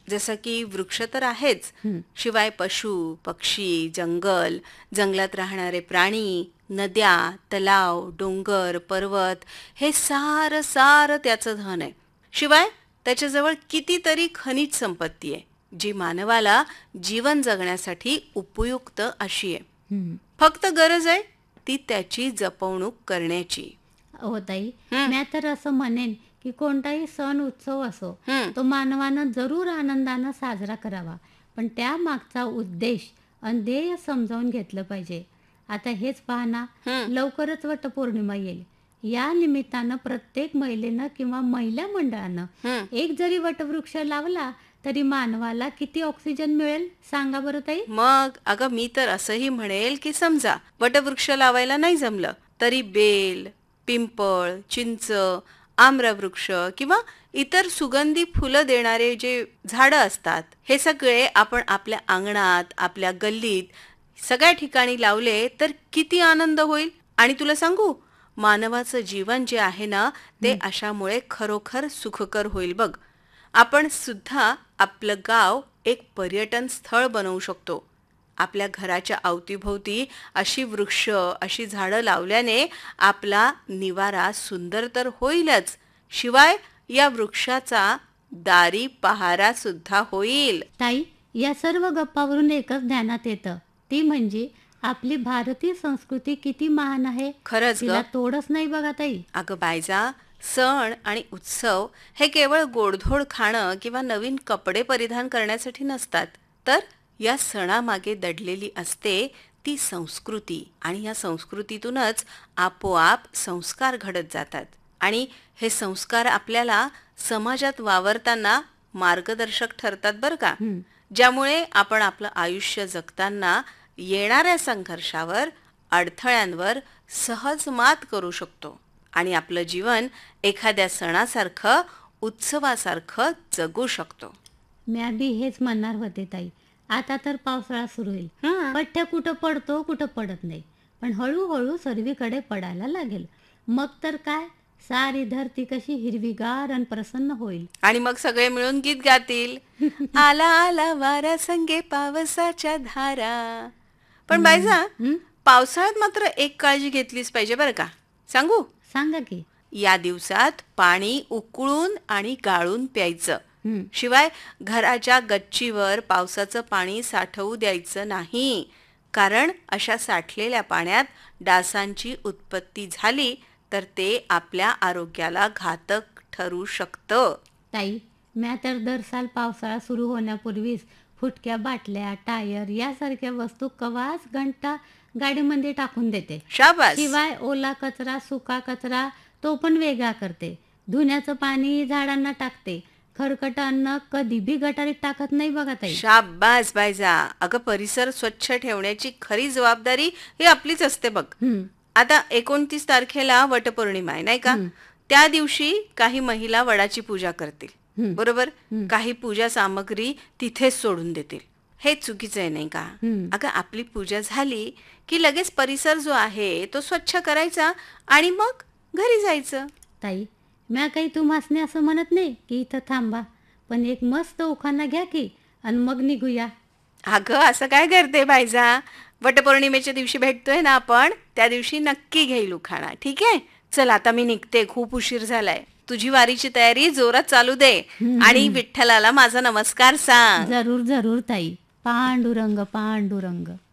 जसं की वृक्ष तर आहेच, शिवाय पशु, पक्षी, जंगल, जंगलात राहणारे प्राणी, नद्या, तलाव, डोंगर, पर्वत हे सारं सारं त्याचं धन आहे. शिवाय त्याच्याजवळ कितीतरी खनिज संपत्ती आहे, जी मानवाला जीवन जगण्यासाठी उपयुक्त अशी आहे. हं. फक्त गरज आहे ती त्याची जपवणूक करण्याची. हो ताई, हं, मी तर असं म्हणेन की कोणताही सण उत्सव असो, हं, तो मानवानं जरूर आनंदानं साजरा करावा. पण त्यामागचा उद्देश आणि ध्येय समजावून घेतलं पाहिजे. आता हेच पहा ना, हं, लवकरच वटपौर्णिमा येईल. या निमित्तानं प्रत्येक महिलेनं किंवा महिला मंडळानं हं. एक जरी वटवृक्ष लावला तरी मानवाला किती ऑक्सिजन मिळेल सांगा बरं ताई? मग अगं मी तर असंही म्हणेल की समजा वटवृक्ष लावायला नाही जमलं तरी बेल, पिंपळ, चिंच, आम्रवृक्ष किंवा इतर सुगंधी फुलं देणारे जे झाडं असतात हे सगळे आपण आपल्या अंगणात, आपल्या गल्लीत सगळ्या ठिकाणी लावले तर किती आनंद होईल. आणि तुला सांगू, मानवाचं जीवन जे आहे ना ते अशामुळे खरोखर सुखकर होईल बघ. आपण सुद्धा आपलं गाव एक पर्यटन स्थळ बनवू शकतो. आपल्या घराच्या अवतीभोवती अशी वृक्ष, अशी झाडं लावल्याने आपला निवारा सुंदर तर होईलच, शिवाय या वृक्षाचा दारी पहारा सुद्धा होईल. ताई, या सर्व गप्पावरून एकच ध्यानात येतं, ती म्हणजे आपली भारतीय संस्कृती किती महान आहे. खरंच ग. तिला तोडच नाही बघा ताई. अगं बायजा, सण आणि उत्सव हे केवळ गोडधोड खाणं किंवा नवीन कपडे परिधान करण्यासाठी नसतात, तर या सणामागे दडलेली असते ती संस्कृती. आणि या संस्कृतीतूनच आपोआप संस्कार घडत जातात. आणि हे संस्कार आपल्याला समाजात वावरताना मार्गदर्शक ठरतात बरं का, हं. ज्यामुळे आपण आपलं आयुष्य जगताना येणाऱ्या संघर्षावर, अडथळ्यांवर सहज मात करू शकतो आणि आपलं जीवन एखाद्या सणासारखं, उत्सवासारखं जगू शकतो. म्या बी हेच म्हणणार होते ताई. आता तर पावसाळा सुरू होईल. हं. पठ्य कुठं पडतो, कुठं पडत नाही. पण हळूहळू सर्वीकडे पडायला लागेल. मग तर काय, सारी धरती कशी हिरवीगार आणि प्रसन्न होईल. आणि मग सगळे मिळून गीत गातील, आला आला वारा संगे पावसाच्या धारा. पण हं. बायजा, हं? पावसाळ्यात मात्र एक काळजी घेतलीच पाहिजे बरं का. सांगू? सांगा की. या दिवसात पाणी उकळून आणि गाळून प्यायचं. हं. शिवाय घराच्या गच्चीवर पावसाचं पाणी साठवू द्यायचं नाही, कारण अशा साठलेल्या पाण्यात डासांची उत्पत्ती झाली तर ते आपल्या आरोग्याला घातक ठरू शकतं. ताई, म्या तर दर साल पावसाळा सुरू होण्यापूर्वीच फुटक्या बाटल्या, टायर यासारख्या वस्तू कवाच घंटा गाडीमध्ये टाकून देते. शाबास. शिवाय ओला कचरा, सुका कचरा तो पण वेगळा करते. धुण्याचं पाणी झाडांना टाकते. खरकट अन्न कधी बी गटारीत टाकत नाही बघा ताई. शाबास बायजा. अगं परिसर स्वच्छ ठेवण्याची खरी जबाबदारी ही आपलीच असते बघ. हं. आता 29 तारखेला वटपौर्णिमा आहे नाही का. हं. त्या दिवशी काही महिला वडाची पूजा करतील, हं. बरोबर. हं. काही पूजा सामग्री तिथेच सोडून देतील. हे चुकीचं आहे नाही का. हं. अगं आपली पूजा झाली की लगेच परिसर जो आहे तो स्वच्छ करायचा आणि मग घरी जायचं. ताई, म्या काही तुम्हासने असं म्हणत नाही की इथं थांबा, पण एक मस्त उखाणा घ्या की आणि मग निघूया. अगं असं काय करते बायजा, वटपौर्णिमेच्या दिवशी भेटतोय ना आपण, त्या दिवशी नक्की घेईल उखाणा. ठीक आहे, चल आता मी निघते, खूप उशीर झालाय. तुझी वारीची तयारी जोरात चालू दे आणि विठ्ठलाला माझा नमस्कार सांग. जरूर जरूर ताई. पांडुरंग पांडुरंग.